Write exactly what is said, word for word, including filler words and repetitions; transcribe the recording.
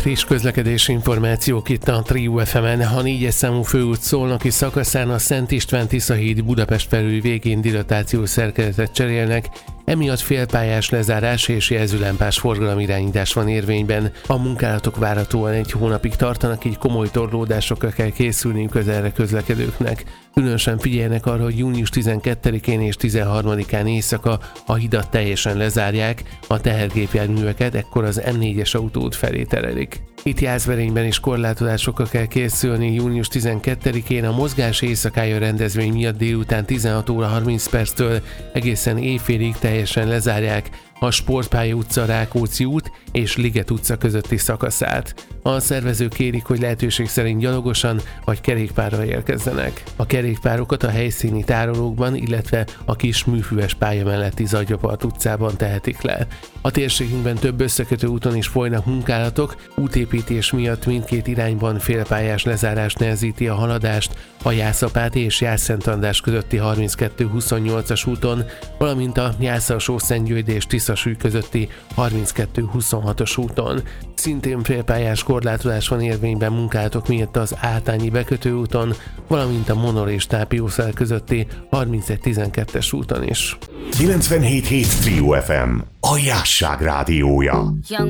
Friss közlekedési információk itt a Trio ef emen. A négyes számú főút Szolnoki szakaszán a Szent István Tiszahíd Budapest felül végén dilatációs szerkezetet cserélnek, emiatt félpályás lezárás és jelzőlámpás forgalomirányítás van érvényben. A munkálatok várhatóan egy hónapig tartanak, így komoly torlódásokra kell készülni közelre közlekedőknek. Különösen figyeljenek arra, hogy június tizenkettedikén és tizenharmadikán éjszaka a hidat teljesen lezárják, a tehergépjárműveket ekkor az em négyes autóút felé terelik. Itt Jászberényben is korlátozásokra kell készülni. Június tizenkettedikén a Mozgás éjszakája rendezvény miatt délután tizenhat óra harminc perctől egészen éjfélig teljesen lezárják a Sportpálya utca, Rákóczi út és Liget utca közötti szakaszát. A szervezők kérik, hogy lehetőség szerint gyalogosan vagy kerékpárral érkezzenek. A kerékpárokat a helyszíni tárolókban, illetve a kis műfüves pálya melletti Zagyvapart utcában tehetik le. A térségünkben több összekötő úton is folynak munkálatok, útépítés miatt mindkét irányban félpályás lezárás nehezíti a haladást a Jászapáti és Jász-Szent András közötti harminckettő huszonnyolcas úton, valamint a Jász-Alsó-Szentgyörgyi és Tiszasúly közötti harminckettő huszonhatos úton. Szintén félpályás korlátozás van érvényben munkálatok miatt az Átányi bekötőúton, valamint a Monor és Tápiószál közötti harmincegy tizenkettes úton is. kilencvenhét hét Trio ef em, a Jásság rádiója.